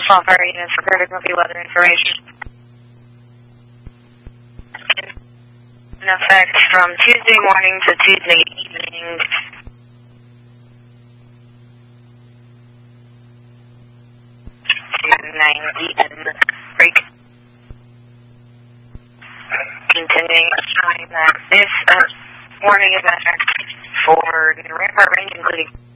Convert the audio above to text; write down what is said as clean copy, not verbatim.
National Fire Units for Criticality weather information. In effect from Tuesday morning to Tuesday evening. To 9 p.m. break. Continuing showing that this warning is effect for the Rampart Range, including